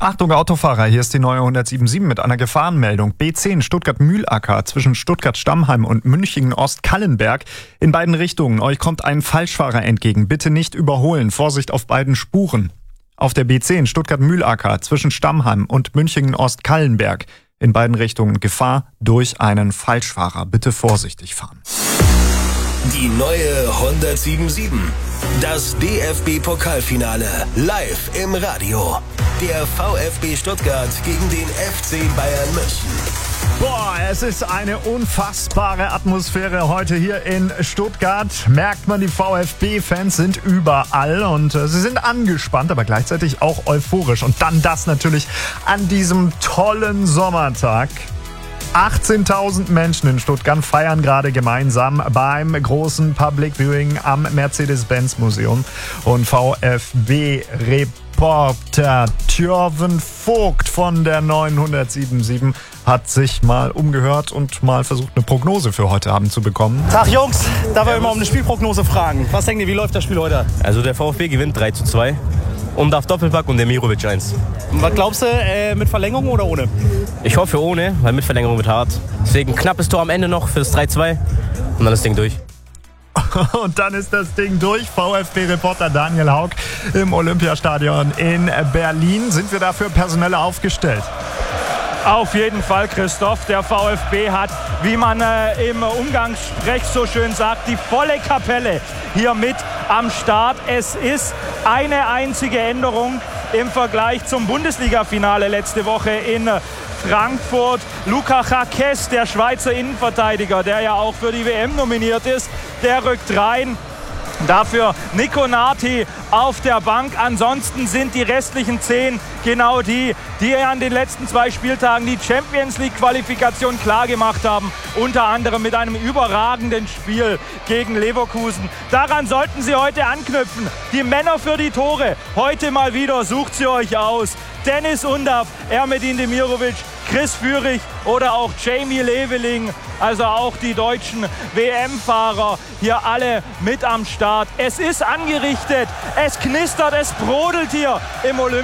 Achtung Autofahrer, hier ist die neue 107.7 mit einer Gefahrenmeldung. B10 Stuttgart-Mühlacker zwischen Stuttgart-Stammheim und Münchingen-Ost-Kallenberg. In beiden Richtungen. Euch kommt ein Falschfahrer entgegen. Bitte nicht überholen. Vorsicht auf beiden Spuren. Auf der B10 Stuttgart-Mühlacker zwischen Stammheim und Münchingen-Ost-Kallenberg. In beiden Richtungen Gefahr durch einen Falschfahrer. Bitte vorsichtig fahren. Die neue 107.7. Das DFB-Pokalfinale live im Radio. Der VfB Stuttgart gegen den FC Bayern München. Boah, es ist eine unfassbare Atmosphäre heute hier in Stuttgart. Merkt man, die VfB-Fans sind überall und sie sind angespannt, aber gleichzeitig auch euphorisch. Und dann das natürlich an diesem tollen Sommertag. 18.000 Menschen in Stuttgart feiern gerade gemeinsam beim großen Public Viewing am Mercedes-Benz-Museum. Und VfB-Reporter Thjörven Vogt von der 907.7 hat sich mal umgehört und mal versucht, eine Prognose für heute Abend zu bekommen. Tag Jungs, darf ich mal um eine Spielprognose fragen. Was denkt ihr, wie läuft das Spiel heute? Also der VfB gewinnt 3:2 und darf Doppelpack und der Mirovic 1. Was glaubst du, mit Verlängerung oder ohne? Ich hoffe ohne, weil mit Verlängerung wird hart. Deswegen knappes Tor am Ende noch fürs 3:2 und dann das Ding durch. Und dann ist das Ding durch. VfB-Reporter Daniel Haug im Olympiastadion in Berlin. Sind wir dafür personell aufgestellt? Auf jeden Fall, Christoph. Der VfB hat, wie man im Umgangssprech so schön sagt, die volle Kapelle hier mit am Start. Es ist eine einzige Änderung im Vergleich zum Bundesliga-Finale letzte Woche in Frankfurt. Luca Jaquez, der Schweizer Innenverteidiger, der ja auch für die WM nominiert ist, der rückt rein. Dafür Nico auf der Bank. Ansonsten sind die restlichen 10 genau die an den letzten 2 Spieltagen die Champions-League-Qualifikation klargemacht haben. Unter anderem mit einem überragenden Spiel gegen Leverkusen. Daran sollten Sie heute anknüpfen. Die Männer für die Tore. Heute mal wieder, sucht sie euch aus. Dennis Undav, Ermedin Demirovic, Chris Führig oder auch Jamie Leveling. Also auch die deutschen WM-Fahrer hier alle mit am Start. Es ist angerichtet, es knistert, es brodelt hier im Olympia.